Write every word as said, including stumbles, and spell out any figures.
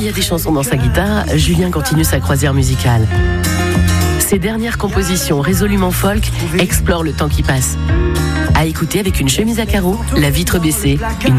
a des chansons dans sa guitare, Julien continue sa croisière musicale. Ses dernières compositions résolument folk explorent le temps qui passe. À écouter avec une chemise à carreaux, la vitre baissée, une